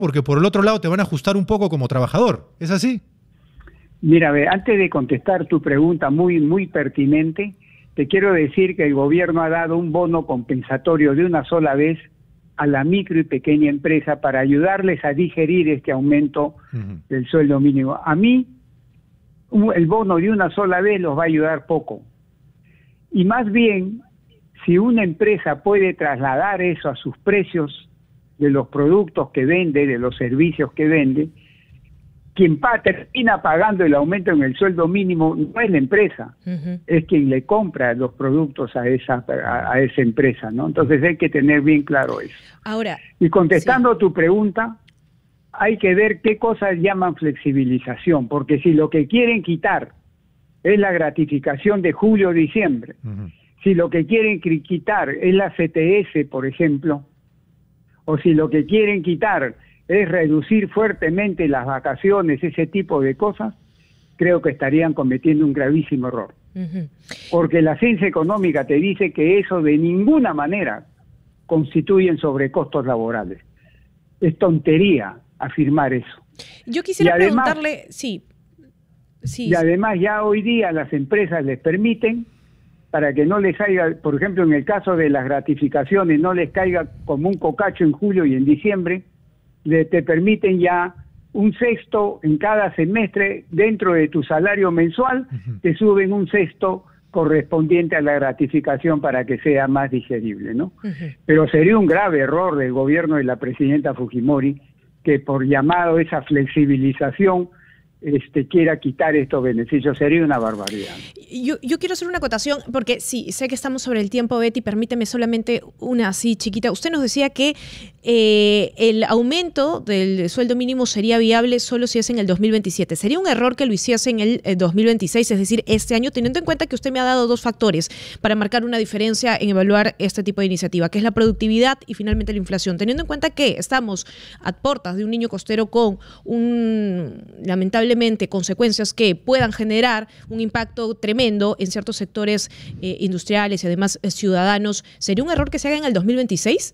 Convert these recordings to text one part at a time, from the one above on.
porque por el otro lado te van a ajustar un poco como trabajador. ¿Es así? Mira, antes de contestar tu pregunta muy pertinente, te quiero decir que el gobierno ha dado un bono compensatorio de una sola vez a la micro y pequeña empresa para ayudarles a digerir este aumento del sueldo mínimo. A mí, el bono de una sola vez los va a ayudar poco. Y más bien, si una empresa puede trasladar eso a sus precios de los productos que vende, de los servicios que vende, quien termina pagando el aumento en el sueldo mínimo no es la empresa, es quien le compra los productos a esa empresa, ¿no? Entonces hay que tener bien claro eso. Ahora, y contestando tu pregunta, hay que ver qué cosas llaman flexibilización, porque si lo que quieren quitar es la gratificación de julio-diciembre, si lo que quieren quitar es la CTS, por ejemplo, o si lo que quieren quitar es reducir fuertemente las vacaciones, ese tipo de cosas, creo que estarían cometiendo un gravísimo error. Porque la ciencia económica te dice que eso de ninguna manera constituyen sobrecostos laborales. Es tontería afirmar eso. Yo quisiera además, preguntarle, y además ya hoy día las empresas les permiten, para que no les caiga, por ejemplo, en el caso de las gratificaciones, no les caiga como un cocacho en julio y en diciembre, te permiten ya un sexto en cada semestre dentro de tu salario mensual, te suben un sexto correspondiente a la gratificación para que sea más digerible, ¿no? Pero sería un grave error del gobierno de la presidenta Fujimori que por llamado esa flexibilización quiera quitar estos beneficios. Sería una barbaridad. Yo quiero hacer una acotación, porque sí, sé que estamos sobre el tiempo, Betty, permíteme solamente una así chiquita. Usted nos decía que el aumento del sueldo mínimo sería viable solo si es en el 2027. Sería un error que lo hiciese en el 2026, es decir, este año, teniendo en cuenta que usted me ha dado dos factores para marcar una diferencia en evaluar este tipo de iniciativa, que es la productividad y finalmente la inflación. Teniendo en cuenta que estamos a puertas de un niño costero con lamentablemente consecuencias que puedan generar un impacto tremendo en ciertos sectores industriales y además ciudadanos, ¿sería un error que se haga en el 2026?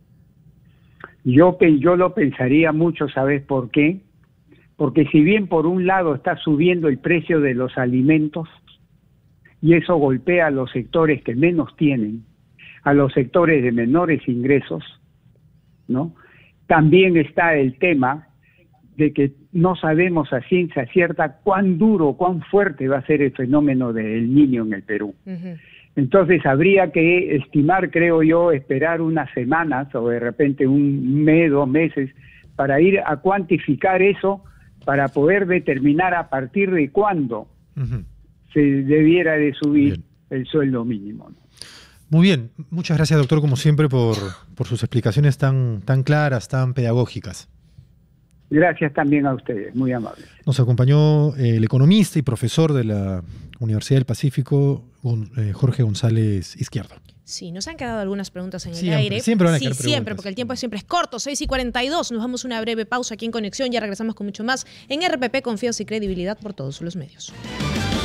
Yo lo pensaría mucho, ¿sabes por qué? Porque si bien por un lado está subiendo el precio de los alimentos y eso golpea a los sectores que menos tienen, a los sectores de menores ingresos, ¿no? También está el tema de que no sabemos a ciencia cierta cuán duro, cuán fuerte va a ser el fenómeno del Niño en el Perú. Entonces habría que estimar, creo yo, esperar unas semanas o de repente un mes, 2 meses, para ir a cuantificar eso, para poder determinar a partir de cuándo se debiera de subir el sueldo mínimo, ¿no? Muy bien, muchas gracias, doctor, como siempre, por sus explicaciones tan claras, tan pedagógicas. Gracias también a ustedes, muy amables. Nos acompañó el economista y profesor de la Universidad del Pacífico, Jorge González Izquierdo. Sí, nos han quedado algunas preguntas en el Siempre, aire. siempre van a quedar preguntas. Siempre, porque el tiempo siempre es corto, 6:42. Nos vamos a una breve pausa aquí en Conexión, ya regresamos con mucho más en RPP, confianza y credibilidad por todos los medios.